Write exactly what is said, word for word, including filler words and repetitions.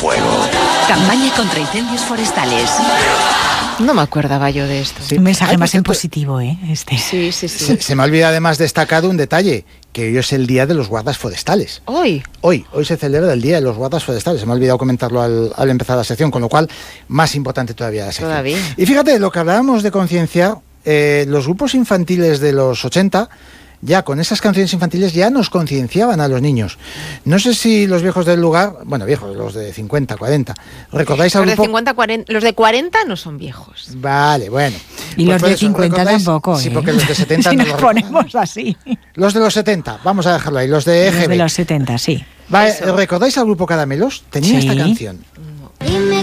fuego. Campaña contra incendios forestales. No me acordaba yo de esto. Sí. Un mensaje Ay, más por en cierto, positivo, ¿eh? Este. Sí, sí, sí. Se, se me ha olvidado además destacado un detalle, que hoy es el Día de los Guardas Forestales. Hoy. Hoy, hoy se celebra el Día de los Guardas Forestales. Se me ha olvidado comentarlo al, al empezar la sección, con lo cual, más importante todavía la sección. Todavía. Y fíjate, lo que hablábamos de concienciar, eh, los grupos infantiles de los ochenta, ya con esas canciones infantiles ya nos concienciaban a los niños. No sé si los viejos del lugar, bueno, viejos, los de cincuenta, cuarenta, ¿recordáis al Los de grupo? cincuenta, cuarenta, los de cuarenta no son viejos. Vale, bueno. Y Pues los por de eso, cincuenta ¿recordáis? tampoco, ¿eh? Sí, porque los de setenta si no nos lo ponemos así. Los de los setenta, vamos a dejarlo ahí, los de E G B. Los de los setenta, sí. Va, Eso. ¿recordáis al grupo Caramelos? Tenía Sí. esta canción. Dime